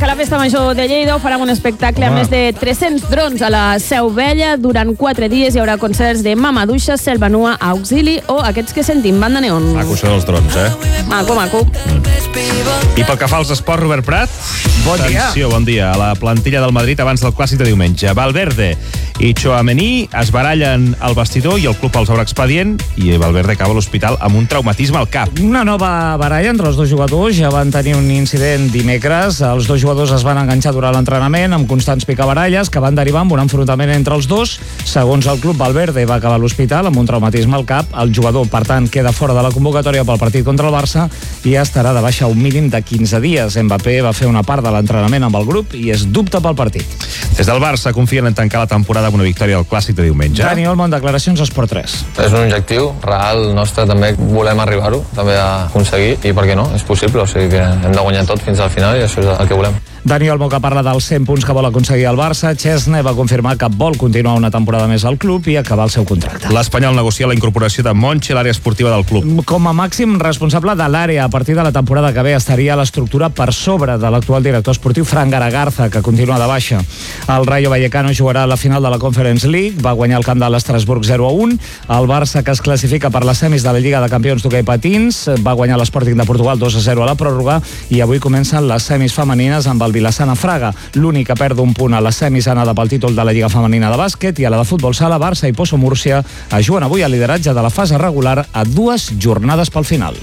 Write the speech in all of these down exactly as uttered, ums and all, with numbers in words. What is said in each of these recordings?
que la Festa Major de Lleida farà un espectacle amb més de tres-cents drons a la Seu Vella. Durant quatre dies hi haurà concerts de Mamaduixa, Selva Nua, Auxili o aquests que sentim, Banda Neon. Maco, això dels drons, eh? Maco, maco. Mm. I pel que fa als esports, Robert Prat? Bon dia. Atenció, bon dia. A la plantilla del Madrid abans del clàssic de diumenge. Valverde i Tchouaméni es barallen al vestidor i el club els obre expedient i Valverde acaba a l'hospital amb un traumatisme al cap. Una nova baralla entre els dos jugadors. Ja van tenir un incident dimecres. Els dos jugadors es van enganxar durant l'entrenament amb constants picabaralles que van derivar en un enfrontament entre els dos. Segons el club, Valverde va acabar a l'hospital amb un traumatisme al cap. El jugador, per tant, queda fora de la convocatòria pel partit contra el Barça i estarà de baixa un mínim de quinze dies. Mbappé va fer una part de l'entrenament amb el grup i és dubte pel partit. Des del Barça confien en tancar la temporada amb una victòria al clàssic de diumenge. Dani Olmo en declaracions a Esport tres. És un objectiu real nostre, també volem arribar-ho, també a aconseguir, i per què no? És possible, o sigui que hem de guanyar tot fins al final i això és el que volem. Dani Olmo, que parla dels cent punts que vol aconseguir el Barça. Chesney va confirmar que vol continuar una temporada més al club i acabar el seu contracte. L'Espanyol negocia la incorporació de Monchi a l'àrea esportiva del club. Com a màxim responsable de l'àrea, a partir de la temporada que ve estaria a l'estructura per sobre de l'actual director esportiu Fran Garagarza, que continua de baixa. El Rayo Vallecano jugarà a la final de la Conference League, va guanyar el camp de l'Estrasburg zero a un. El Barça, que es classifica per les semis de la Lliga de Campions d'hoquei patins, va guanyar l'Sporting de Portugal dos a zero a la pròrroga i avui comencen les semis femenines amb el Vilassana Fraga. L'únic que perd un punt a les semis anada pel títol de la Lliga Femenina de Bàsquet, i a la de futbol sala, Barça i Pozo Múrcia es juguen avui al lideratge de la fase regular a dues jornades pel final.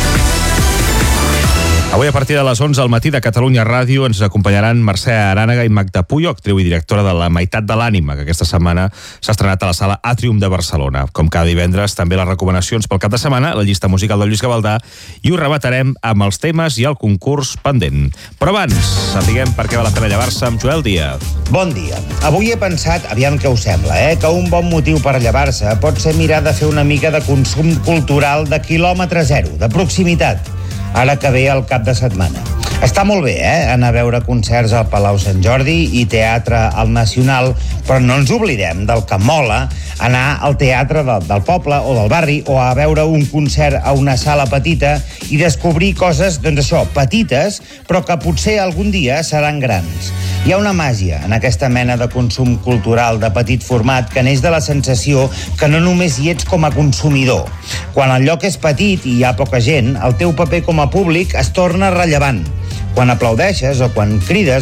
Avui a partir de les onze al matí de Catalunya Ràdio ens acompanyaran Mercè Arànega i Magda Puyo, actriu i directora de La meitat de l'ànima, que aquesta setmana s'ha estrenat a la sala Atrium de Barcelona. Com cada divendres, també les recomanacions pel cap de setmana, la llista musical de Lluís Gavaldà, i ho rebatarem amb els temes i el concurs pendent. Però abans, sapiguem per què val la pena llevar-se amb Joel Díaz. Bon dia. Avui he pensat, aviam què us sembla, eh, que un bon motiu per llevar-se pot ser mirar de fer una mica de consum cultural de quilòmetre zero, de proximitat, ara que ve el cap de setmana. Està molt bé, eh?, anar a veure concerts al Palau Sant Jordi i teatre al Nacional, però no ens oblidem del que mola anar al teatre del, del poble o del barri, o a veure un concert a una sala petita i descobrir coses, doncs això, petites, però que potser algun dia seran grans. Hi ha una màgia en aquesta mena de consum cultural de petit format que neix de la sensació que no només hi ets com a consumidor. Quan el lloc és petit i hi ha poca gent, el teu paper com a públic es torna rellevant. Quan aplaudeixes o quan crides